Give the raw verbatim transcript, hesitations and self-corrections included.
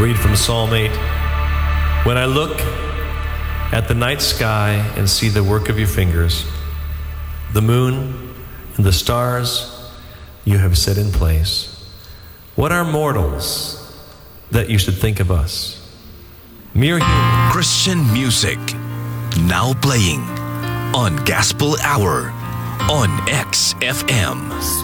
read from Psalm eight. When I look at the night sky and see the work of your fingers, the moon and the stars you have set in place, what are mortals that you should think of us? Mere humans. Christian music now playing on Gospel Hour on X F M.